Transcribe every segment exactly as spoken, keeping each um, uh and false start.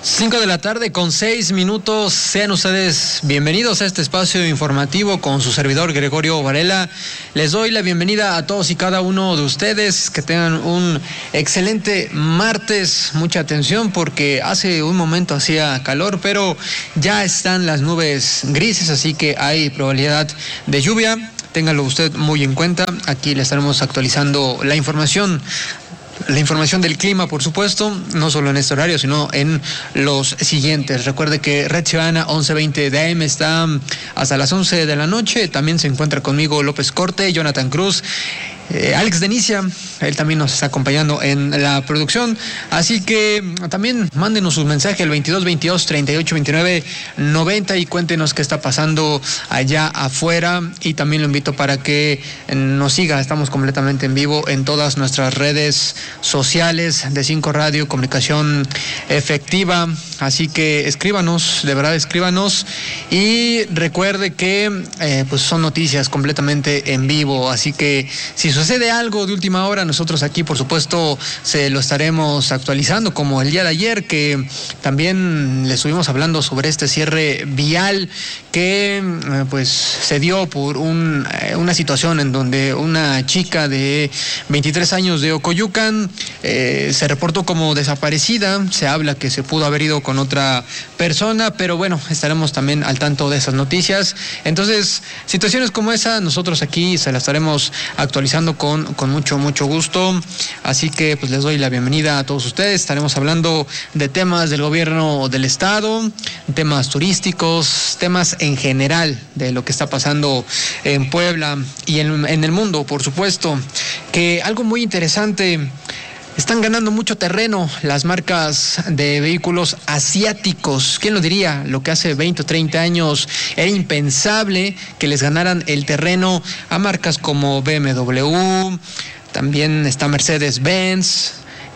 Cinco de la tarde con seis minutos. Sean ustedes bienvenidos a este espacio informativo con su servidor Gregorio Varela. Les doy la bienvenida a todos y cada uno de ustedes. Que tengan un excelente martes. Mucha atención porque hace un momento hacía calor, pero ya están las nubes grises, así que hay probabilidad de lluvia. Téngalo usted muy en cuenta. Aquí le estaremos actualizando la información. La información del clima, por supuesto, no solo en este horario, sino en los siguientes. Recuerde que Red Ciudadana once veinte de A M está hasta las once de la noche. También se encuentra conmigo López Corte, Jonathan Cruz, eh, Alex Denicia, él también nos está acompañando en la producción. Así que también mándenos un mensaje al veintidós veintidós treinta y ocho veintinueve noventa y cuéntenos qué está pasando allá afuera. Y también lo invito para que nos siga. Estamos completamente en vivo en todas nuestras redes sociales de Cinco Radio, Comunicación Efectiva. Así que escríbanos, de verdad escríbanos. Y recuerde que eh, pues son noticias completamente en vivo. Así que si sucede algo de última hora, nosotros aquí por supuesto se lo estaremos actualizando, como el día de ayer que también le estuvimos hablando sobre este cierre vial que eh, pues se dio por un, eh, una situación en donde una chica de veintitrés años de Ocoyucan eh, se reportó como desaparecida. Se habla que se pudo haber ido con otra persona, pero bueno, estaremos también al tanto de esas noticias. Entonces, situaciones como esa, nosotros aquí se la estaremos actualizando con, con mucho, mucho gusto. Así que pues les doy la bienvenida a todos ustedes. Estaremos hablando de temas del gobierno del estado, temas turísticos, temas en general de lo que está pasando en Puebla y en, en el mundo, por supuesto. Que algo muy interesante, están ganando mucho terreno las marcas de vehículos asiáticos. ¿Quién lo diría? Lo que hace veinte o treinta años era impensable que les ganaran el terreno a marcas como B M W, también está Mercedes-Benz,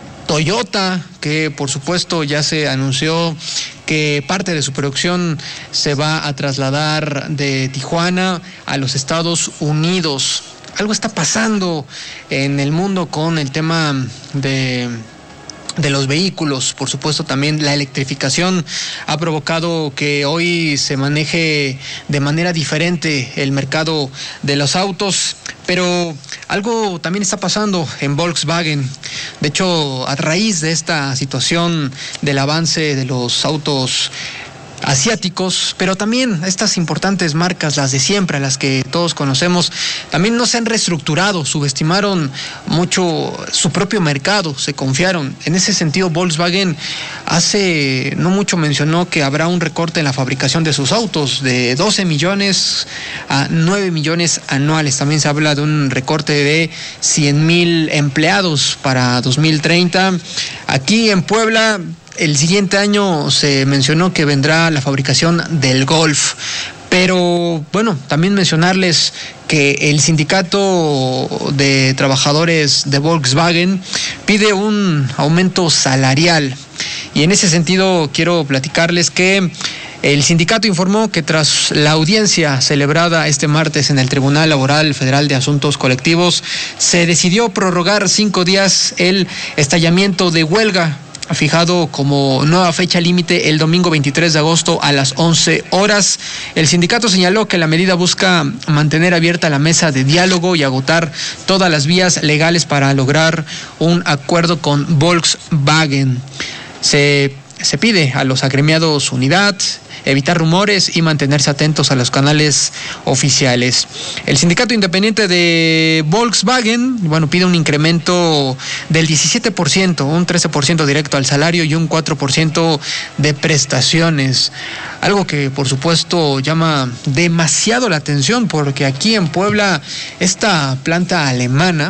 Toyota, que por supuesto ya se anunció que parte de su producción se va a trasladar de Tijuana a los Estados Unidos. Algo está pasando en el mundo con el tema de, de los vehículos. Por supuesto, también la electrificación ha provocado que hoy se maneje de manera diferente el mercado de los autos. Pero algo también está pasando en Volkswagen. De hecho, a raíz de esta situación del avance de los autos asiáticos, pero también estas importantes marcas, las de siempre, las que todos conocemos, también no se han reestructurado, subestimaron mucho su propio mercado, se confiaron. En ese sentido, Volkswagen hace no mucho mencionó que habrá un recorte en la fabricación de sus autos de doce millones a nueve millones anuales. También se habla de un recorte de cien mil empleados para dos mil treinta. Aquí en Puebla, el siguiente año se mencionó que vendrá la fabricación del Golf. Pero bueno, también mencionarles que el sindicato de trabajadores de Volkswagen pide un aumento salarial. Y en ese sentido quiero platicarles que el sindicato informó que tras la audiencia celebrada este martes en el Tribunal Laboral Federal de Asuntos Colectivos, se decidió prorrogar cinco días el estallamiento de huelga, fijado como nueva fecha límite el domingo veintitrés de agosto a las once horas. El sindicato señaló que la medida busca mantener abierta la mesa de diálogo y agotar todas las vías legales para lograr un acuerdo con Volkswagen. Se, se pide a los agremiados unidad, evitar rumores y mantenerse atentos a los canales oficiales. El sindicato independiente de Volkswagen, bueno, pide un incremento del diecisiete por ciento, un trece por ciento directo al salario y un cuatro por ciento de prestaciones. Algo que por supuesto llama demasiado la atención, porque aquí en Puebla esta planta alemana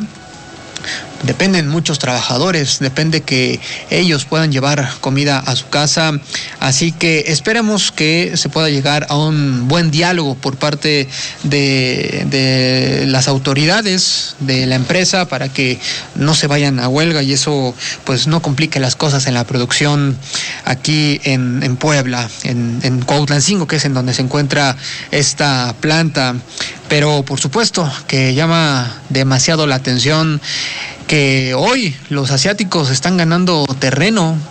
dependen muchos trabajadores, depende que ellos puedan llevar comida a su casa, así que esperemos que se pueda llegar a un buen diálogo por parte de, de las autoridades de la empresa para que no se vayan a huelga y eso pues no complique las cosas en la producción aquí en, en Puebla, en, en Cuautlancingo, que es en donde se encuentra esta planta. Pero por supuesto que llama demasiado la atención que hoy los asiáticos están ganando terreno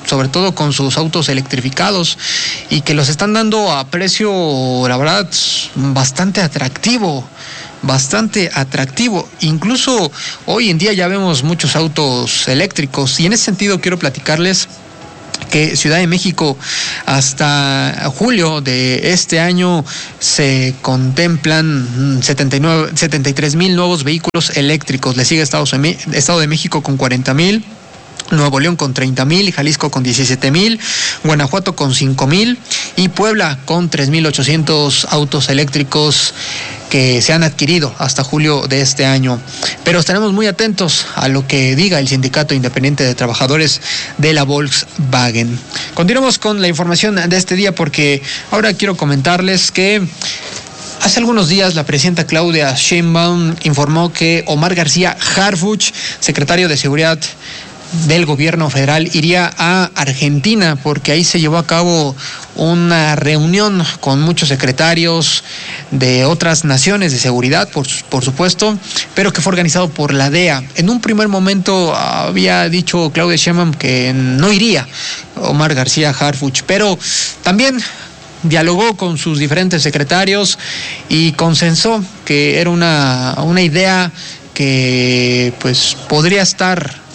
sobre todo con sus autos electrificados, y que los están dando a precio, la verdad, bastante atractivo. bastante atractivo. Incluso hoy en día ya vemos muchos autos eléctricos, y en ese sentido quiero platicarles que Ciudad de México hasta julio de este año se contemplan setenta y nueve, setenta y tres mil nuevos vehículos eléctricos. Le sigue Estado de México con cuarenta mil, Nuevo León con treinta mil, Jalisco con diecisiete mil, Guanajuato con cinco mil y Puebla con tres mil ochocientos autos eléctricos que se han adquirido hasta julio de este año. Pero estaremos muy atentos a lo que diga el Sindicato Independiente de Trabajadores de la Volkswagen. Continuamos con la información de este día, porque ahora quiero comentarles que hace algunos días la presidenta Claudia Sheinbaum informó que Omar García Harfuch, secretario de Seguridad del gobierno federal, iría a Argentina, porque ahí se llevó a cabo una reunión con muchos secretarios de otras naciones de seguridad, por, por supuesto, pero que fue organizado por la D E A. En un primer momento había dicho Claudia Sheinbaum que no iría Omar García Harfuch, pero también dialogó con sus diferentes secretarios y consensó que era una, una idea que pues podría estar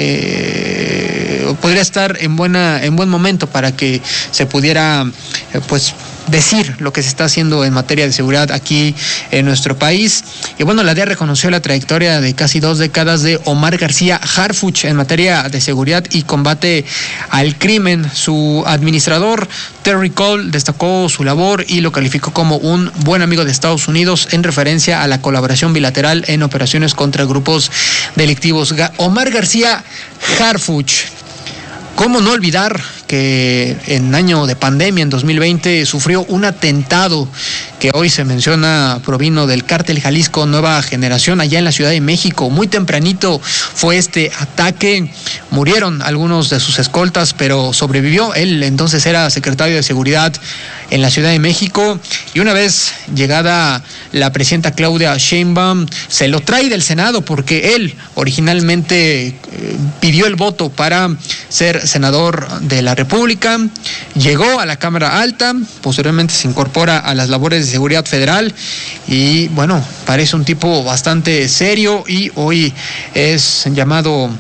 Eh, podría estar en buena en buen momento para que se pudiera eh, pues decir lo que se está haciendo en materia de seguridad aquí en nuestro país. Y bueno, la D E A reconoció la trayectoria de casi dos décadas de Omar García Harfuch en materia de seguridad y combate al crimen. Su administrador, Terry Cole, destacó su labor y lo calificó como un buen amigo de Estados Unidos en referencia a la colaboración bilateral en operaciones contra grupos delictivos. Omar García Harfuch, ¿cómo no olvidar que en año de pandemia, en dos mil veinte, sufrió un atentado que hoy se menciona provino del Cártel Jalisco Nueva Generación allá en la Ciudad de México? Muy tempranito fue este ataque, murieron algunos de sus escoltas, pero sobrevivió. Él entonces era secretario de Seguridad en la Ciudad de México, y una vez llegada la presidenta Claudia Sheinbaum, se lo trae del Senado, porque él originalmente eh, pidió el voto para ser senador de la República, llegó a la Cámara Alta, posteriormente se incorpora a las labores de seguridad federal, y bueno, parece un tipo bastante serio, y hoy es llamado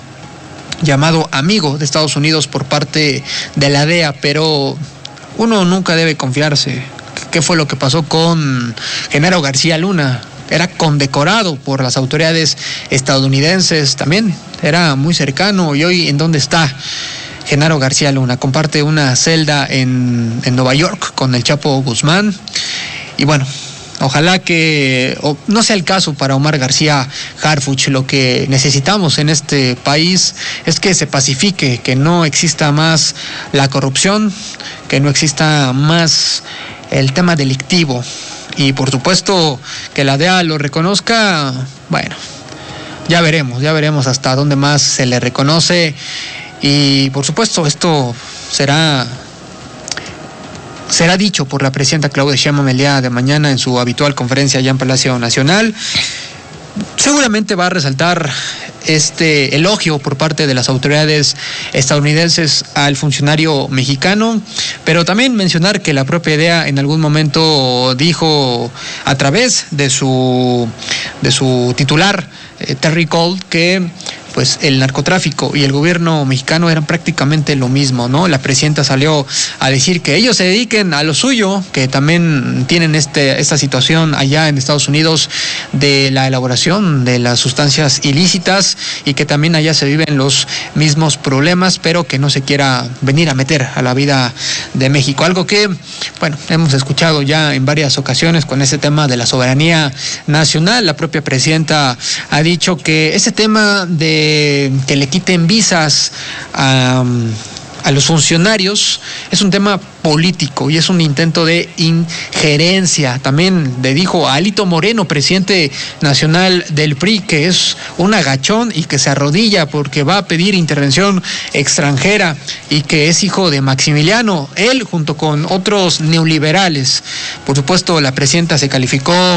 llamado amigo de Estados Unidos por parte de la D E A, pero uno nunca debe confiarse. ¿Qué fue lo que pasó con Genaro García Luna? Era condecorado por las autoridades estadounidenses, también era muy cercano, y hoy ¿en dónde está Genaro García Luna? Comparte una celda en, en Nueva York con el Chapo Guzmán, y bueno, ojalá que o, no sea el caso para Omar García Harfuch. Lo que necesitamos en este país es que se pacifique, que no exista más la corrupción, que no exista más el tema delictivo, y por supuesto que la D E A lo reconozca. Bueno, ya veremos, ya veremos hasta dónde más se le reconoce, y por supuesto esto será será dicho por la presidenta Claudia Sheinbaum el día de mañana en su habitual conferencia allá en Palacio Nacional. Seguramente va a resaltar este elogio por parte de las autoridades estadounidenses al funcionario mexicano, pero también mencionar que la propia D E A en algún momento dijo a través de su de su titular, eh, Terry Cole, que pues el narcotráfico y el gobierno mexicano eran prácticamente lo mismo, ¿no? La presidenta salió a decir que ellos se dediquen a lo suyo, que también tienen este esta situación allá en Estados Unidos de la elaboración de las sustancias ilícitas, y que también allá se viven los mismos problemas, pero que no se quiera venir a meter a la vida de México. Algo que, bueno, hemos escuchado ya en varias ocasiones con ese tema de la soberanía nacional. La propia presidenta ha dicho que ese tema de que le quiten visas a, a los funcionarios es un tema político y es un intento de injerencia. También le dijo a Alito Moreno, presidente nacional del P R I, que es un agachón y que se arrodilla porque va a pedir intervención extranjera, y que es hijo de Maximiliano, él junto con otros neoliberales. Por supuesto, la presidenta se calificó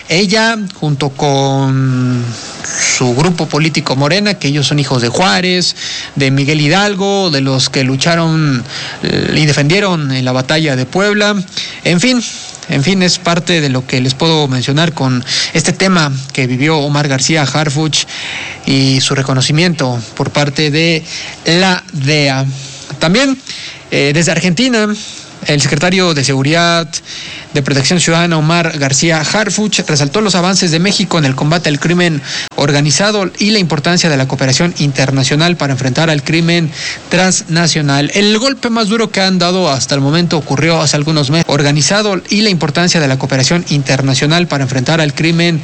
Ella, junto con su grupo político Morena, que ellos son hijos de Juárez, de Miguel Hidalgo, de los que lucharon y defendieron en la batalla de Puebla, en fin... En fin, es parte de lo que les puedo mencionar con este tema que vivió Omar García Harfuch y su reconocimiento por parte de la D E A. También, eh, desde Argentina, el secretario de Seguridad de Protección Ciudadana, Omar García Harfuch, resaltó los avances de México en el combate al crimen organizado y la importancia de la cooperación internacional para enfrentar al crimen transnacional. El golpe más duro que han dado hasta el momento ocurrió hace algunos meses, organizado y la importancia de la cooperación internacional para enfrentar al crimen